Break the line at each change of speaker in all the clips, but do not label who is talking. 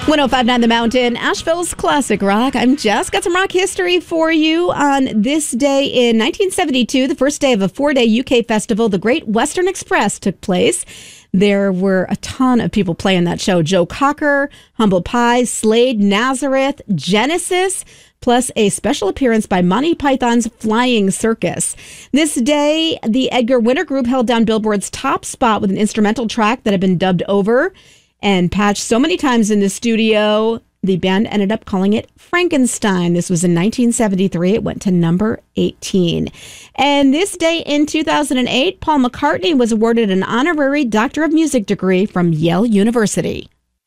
105.9 The Mountain, Asheville's classic rock. I'm Jess. Got some rock history for you on this day in 1972, the first day of a 4-day UK festival. The Great Western Express took place. There were a ton of people playing that show. Joe Cocker, Humble Pie, Slade, Nazareth, Genesis, plus a special appearance by Monty Python's Flying Circus. This day, the Edgar Winter Group held down Billboard's top spot with an instrumental track that had been dubbed over and patched so many times in the studio, the band ended up calling it Frankenstein. This was in 1973. It went to number 18. And this day in 2008, Paul McCartney was awarded an honorary Doctor of Music degree from Yale University.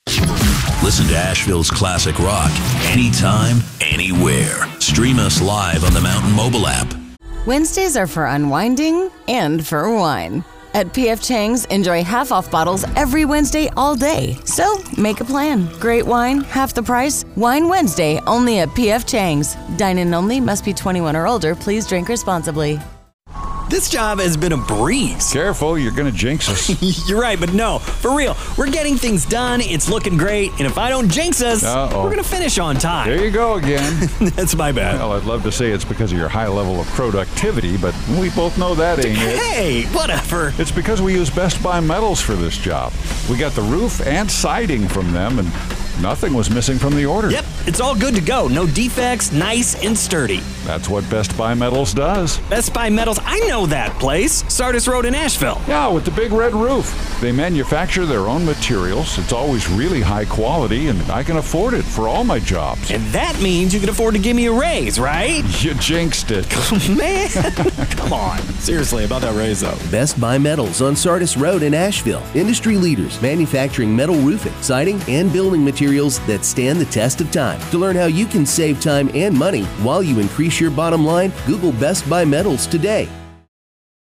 Listen to Asheville's classic rock anytime, anywhere. Stream us live on the Mountain mobile app.
Wednesdays are for unwinding and for wine. At P.F. Chang's, enjoy half-off bottles every Wednesday all day. So, make a plan. Great wine, half the price. Wine Wednesday, only at P.F. Chang's. Dine-in only, must be 21 or older. Please drink responsibly.
This job has been a breeze.
Careful, you're going to jinx us.
You're right, but no, for real. We're getting things done, it's looking great, and if I don't jinx us, we're going to finish on time.
There you go again.
That's my bad.
Well, I'd love to say it's because of your high level of productivity, but we both know that ain't it.
Hey, whatever.
It's because we use Best Buy Metals for this job. We got the roof and siding from them, and nothing was missing from the order.
Yep, it's all good to go. No defects, nice and sturdy.
That's what Best Buy Metals does.
Best Buy Metals, I know that place. Sardis Road in Asheville.
Yeah, with the big red roof. They manufacture their own materials. It's always really high quality, and I can afford it for all my jobs.
And that means you can afford to give me a raise, right?
You jinxed it.
Man, come on. Seriously, about that raise, though.
Best Buy Metals on Sardis Road in Asheville. Industry leaders manufacturing metal roofing, siding, and building materials that stand the test of time. To learn how you can save time and money while you increase your bottom line, Google Best Buy Metals today.